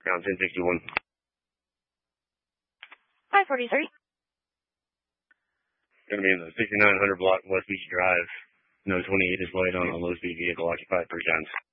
Ground 1061. 543. Going to be in the 6900 block West Beach Drive. No 28 is laid on a low-speed vehicle occupied 3 times.